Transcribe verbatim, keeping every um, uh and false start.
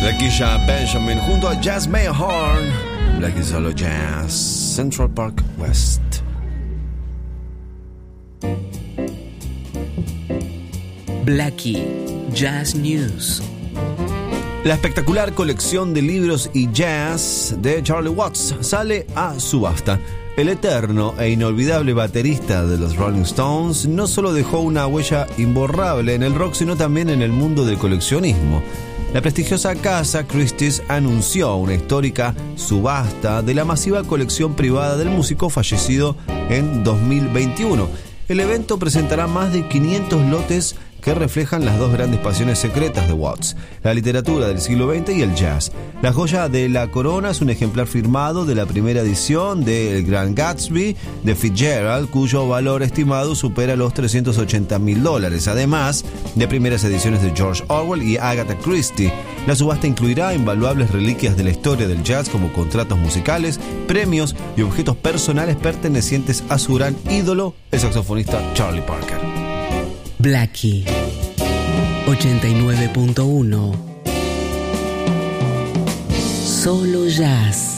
Lakeisha Benjamin junto a Jazz Mayhorn. Black is Solo Jazz, Central Park West. Blackie Jazz News. La espectacular colección de libros y jazz de Charlie Watts sale a subasta. El eterno e inolvidable baterista de los Rolling Stones no solo dejó una huella imborrable en el rock, sino también en el mundo del coleccionismo. La prestigiosa casa Christie's anunció una histórica subasta de la masiva colección privada del músico fallecido en dos mil veintiuno. El evento presentará más de quinientos lotes que reflejan las dos grandes pasiones secretas de Watts, la literatura del siglo veinte y el jazz. La joya de la corona es un ejemplar firmado de la primera edición de El Gran Gatsby de Fitzgerald, cuyo valor estimado supera los trescientos ochenta mil dólares, además de primeras ediciones de George Orwell y Agatha Christie. La subasta incluirá invaluables reliquias de la historia del jazz como contratos musicales, premios y objetos personales pertenecientes a su gran ídolo, el saxofonista Charlie Parker. Blackie ochenta y nueve punto uno. Solo jazz.